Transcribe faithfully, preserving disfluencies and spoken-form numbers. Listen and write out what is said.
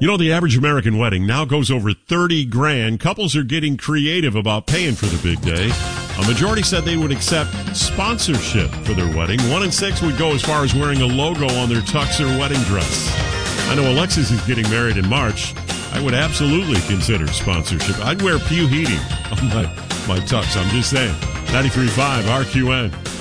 You know, the average American wedding now goes over thirty grand. Couples are getting creative about paying for the big day. A majority said they would accept sponsorship for their wedding. One in six would go as far as wearing a logo on their tux or wedding dress. I know Alexis is getting married in March. I would absolutely consider sponsorship. I'd wear Pew Heating on my, my tux. I'm just saying. ninety-three point five R Q N.